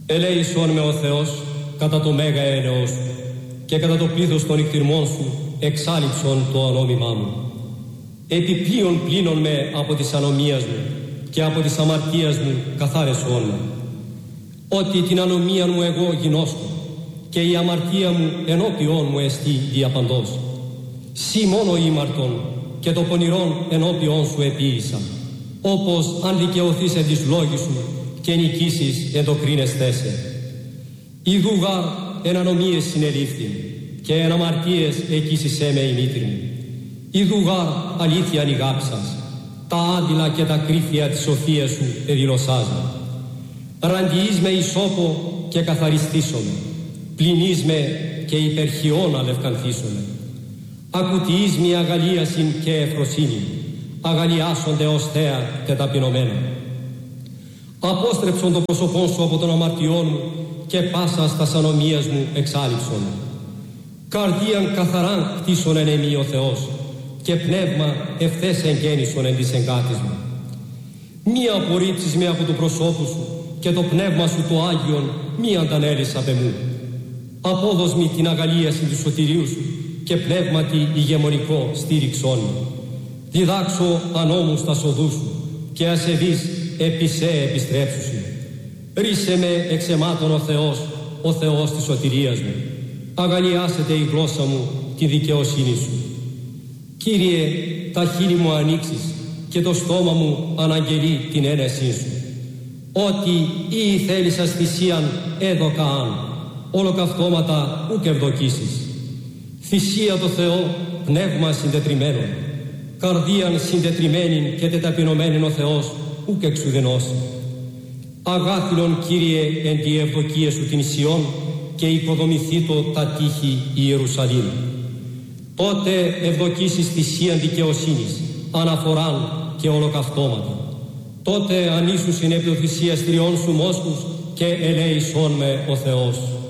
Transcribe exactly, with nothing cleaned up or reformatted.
Ελέησον με ο Θεός κατά το μέγα έλεος σου και κατά το πλήθος των εκτιρμών σου εξάλειψον το ανόμημά μου. Επιπλέον πλύνον με από της ανομίας μου και από της αμαρτίας μου καθάρισον με. Ότι την ανομία μου εγώ γινώσκω και η αμαρτία μου ενώπιόν μου εστί διαπαντός. Συ μόνο ήμαρτον και το πονηρόν ενώπιόν σου επίησα, όπως αν δικαιωθείς εν της λόγης σου και νικήσεις εν το κρίνεστέ σε. Ιδού γάρ εν ανομίες συνελήφθην και εν αμαρτίες εκείσισέ με η μήτρη μου. Ιδού γάρ αλήθεια λιγάψας, τα άδειλα και τα κρύφια της σοφίας σου εδηλωσάζα. Ραντιείς με ισόπο και καθαριστήσομαι, πλυνείς με και υπερχιώνα λευκανθήσομαι. Ακουτιείς μη αγαλίασιν και ευφροσύνη, αγαλιάσονται ως θέα και ταπεινωμένα. Απόστρεψον το πρόσωπόν σου από τον αμαρτιών μου και πάσα στα ανομίας μου εξάλειψον. Καρδίαν καθαράν κτίσον εν εμεί ο Θεός και πνεύμα ευθές εγγέννησον εν της εγκάτης μου. Μη απορρίψεις με από το προσώπου σου και το πνεύμα σου το Άγιον μη αντανέλεις απ' εμού. Απόδος μη την αγαλίαση του σωτηρίου σου και πνεύματι ηγεμονικό στήριξόν μου. Διδάξω ανώμους τα σοδού σου και ασεβείς επί σε επιστρέψουσι. Ρίσε με εξαιμάτων ο Θεός, ο Θεός της σωτηρίας μου. Αγαλιάσετε η γλώσσα μου τη δικαιοσύνη σου. Κύριε, τα χείλη μου ανοίξεις και το στόμα μου αναγγελεί την ένεσή σου. Ότι ή θέλησας θυσίαν έδωκα αν, ολοκαυτώματα ουκ ευδοκίσεις. Θυσία το Θεό, πνεύμα συντετριμένο, καρδίαν συντετριμένην και τεταπεινωμένην ο Θεός ουκ εξουδενώσει. Αγάθιλον Κύριε εν τη ευδοκία σου την Σιών και οικοδομηθήτω τα τείχη Ιερουσαλήμ. Τότε ευδοκίσεις θυσίαν δικαιοσύνης, αναφοράν και ολοκαυτώματα. Τότε ανήσουσιν επί το θυσιαστηριών σου μόσχους και ελέησόν με ο Θεός.